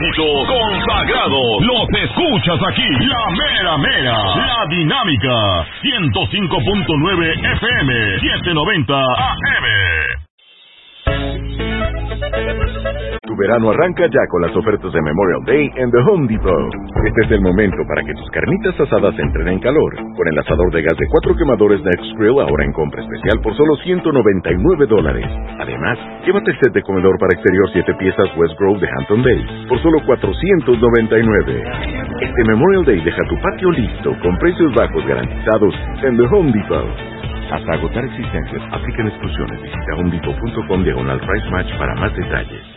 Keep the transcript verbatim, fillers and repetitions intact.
éxitos consagrados los escuchas aquí. La mera mera, la dinámica, ciento cinco punto nueve F M, setecientos noventa A M. Tu verano arranca ya con las ofertas de Memorial Day en The Home Depot. Este es el momento para que tus carnitas asadas entren en calor. Con el asador de gas de cuatro quemadores Next Grill ahora en compra especial por solo ciento noventa y nueve dólares. Además, llévate el set de comedor para exterior siete piezas West Grove de Hampton Bays por solo cuatrocientos noventa y nueve. Este Memorial Day deja tu patio listo con precios bajos garantizados en The Home Depot. Hasta agotar existencias, aplican exclusiones. Visita homedepot punto com diagonal price match para más detalles.